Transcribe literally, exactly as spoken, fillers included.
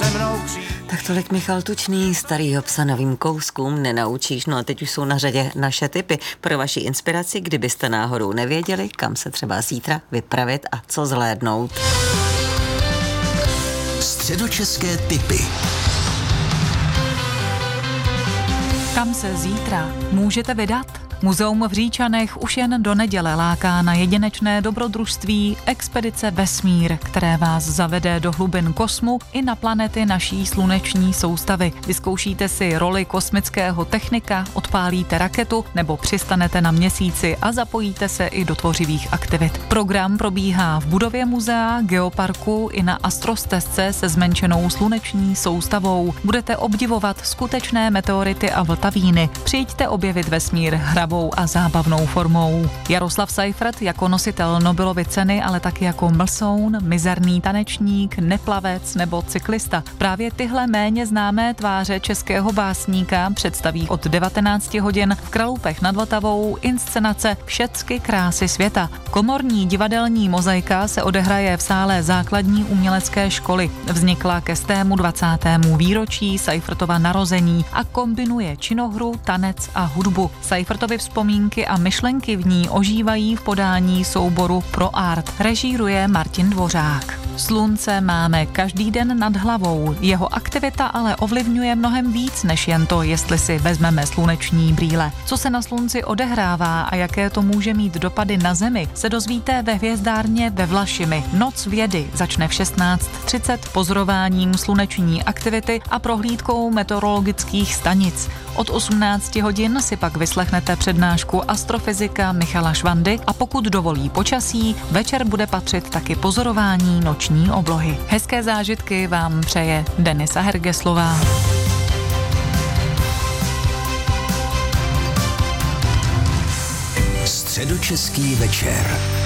se mnou kří. Tak tolik Michal Tučný, starýho psa novým kouskům nenaučíš. No a teď už jsou na řadě naše tipy pro vaši inspiraci, kdybyste náhodou nevěděli, kam se třeba zítra vypravit a co zhlédnout. Středočeské tipy. Kam se zítra můžete vydat? Muzeum v Říčanech už jen do neděle láká na jedinečné dobrodružství Expedice Vesmír, které vás zavede do hlubin kosmu i na planety naší sluneční soustavy. Vyzkoušíte si roli kosmického technika, odpálíte raketu nebo přistanete na měsíci a zapojíte se i do tvořivých aktivit. Program probíhá v budově muzea, geoparku i na astrostezce se zmenšenou sluneční soustavou. Budete obdivovat skutečné meteority a vltavíny. Přijďte objevit vesmír hravou a zábavnou formou. Jaroslav Seifert jako nositel Nobelovy ceny, ale taky jako mlsoun, mizerný tanečník, neplavec nebo cyklista. Právě tyhle méně známé tváře českého básníka představí od devatenácti hodin v Kralupech nad Vltavou inscenace Všecky krásy světa. Komorní divadelní mozaika se odehraje v sále základní umělecké školy. Vznikla ke stému dvacátému výročí Seifertova narození a kombinuje činohru, tanec a hudbu. Seifertovy vzpomínky a myšlenky v ní ožívají v podání souboru Pro Art. Režíruje Martin Dvořák. Slunce máme každý den nad hlavou. Jeho aktivita ale ovlivňuje mnohem víc než jen to, jestli si vezmeme sluneční brýle. Co se na slunci odehrává a jaké to může mít dopady na Zemi, se dozvíte ve hvězdárně ve Vlašimi. Noc vědy začne v šestnáct třicet pozorováním sluneční aktivity a prohlídkou meteorologických stanic. Od osmnácti hodin si pak vyslechnete přednášku astrofyzika Michala Švandy a pokud dovolí počasí, večer bude patřit taky pozorování noční oblohy. Hezké zážitky vám přeje Denisa Hergeslová. Středočeský večer.